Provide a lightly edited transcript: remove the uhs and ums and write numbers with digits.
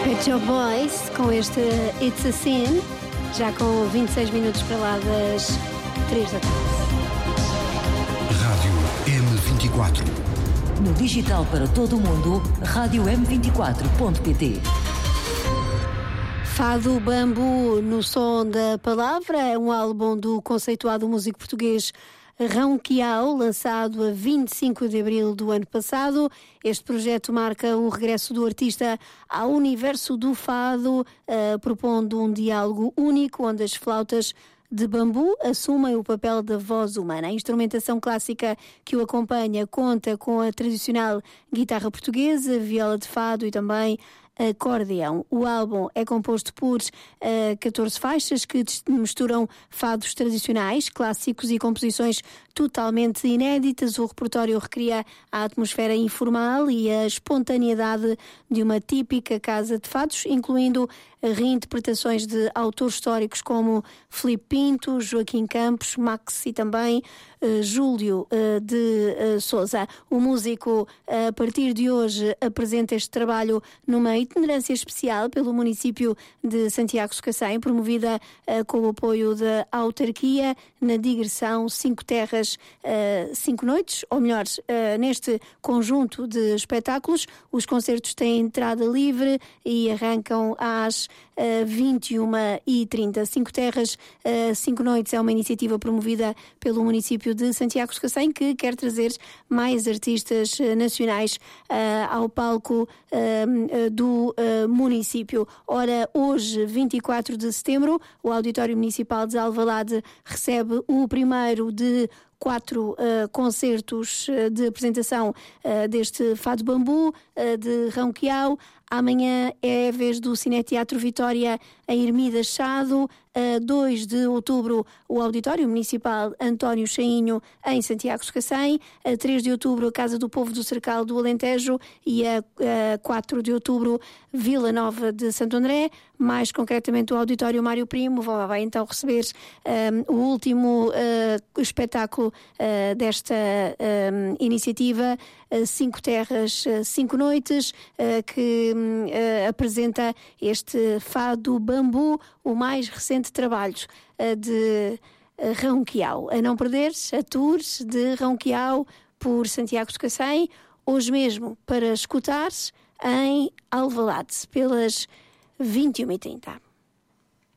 Pet Shop Boys com este It's a Sin, já com 26 minutos para lá das 3 da tarde. Rádio M24. No digital para todo o mundo, rádio m24.pt. Fado Bambu no som da palavra, é um álbum do conceituado músico português Rão Quiao, lançado a 25 de abril do ano passado. Este projeto marca o regresso do artista ao universo do fado, propondo um diálogo único onde as flautas de bambu assumem o papel da voz humana. A instrumentação clássica que o acompanha conta com a tradicional guitarra portuguesa, viola de fado e também acordeão. O álbum é composto por 14 faixas que misturam fados tradicionais, clássicos e composições totalmente inéditas. O repertório recria a atmosfera informal e a espontaneidade de uma típica casa de fados, incluindo reinterpretações de autores históricos como Filipe Pinto, Joaquim Campos, Max e também Júlio de Sousa. O músico, a partir de hoje, apresenta este trabalho numa itinerância especial pelo município de Santiago de Cacém, promovida com o apoio da autarquia, na digressão 5 terras, 5 noites, ou melhor, neste conjunto de espetáculos. Os concertos têm entrada livre e arrancam às 21h30. 5 terras, 5 noites é uma iniciativa promovida pelo município de Santiago de Cacém, que quer trazer mais artistas nacionais ao palco do município. Ora, hoje, 24 de setembro, o Auditório Municipal de Alvalade recebe o primeiro de 4 concertos de apresentação deste Fado Bambu, de Rão Quiao. Amanhã é a vez do Cineteatro Vitória em Ermida Chado. 2 de outubro, o Auditório Municipal António Chainho em Santiago de Cacém. 3 de outubro, a Casa do Povo do Cercal do Alentejo. E a 4 de outubro, Vila Nova de Santo André. Mais concretamente, o Auditório Mário Primo vai então receber o último espetáculo desta iniciativa, 5 terras, 5 noites, que apresenta este Fado Bambu, o mais recente trabalho de Rão Quiao. A não perderes, a tours de Rão Quiao por Santiago de Cacém, hoje mesmo para escutares em Alvalade, pelas 21h30.